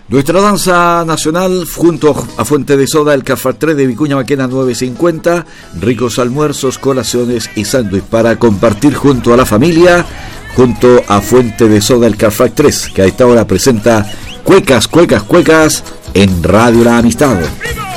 Nuestra danza nacional junto a Fuente de Soda, el Café de Vicuña Maquena 950, ricos almuerzos, colaciones y sándwich para compartir junto a la familia, junto a Fuente de Soda, el Café 3, que a esta hora presenta Cuecas en Radio La Amistad.